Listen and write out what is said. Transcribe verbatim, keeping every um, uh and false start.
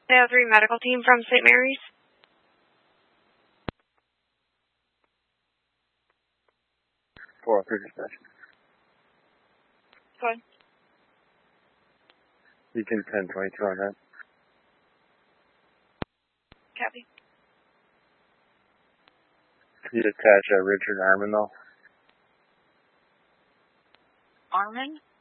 The three medical team from Saint Mary's. four oh three dispatch. Go ahead. Beacon ten twenty-two on that. Copy. You attach uh, Richard Armin though? Armin?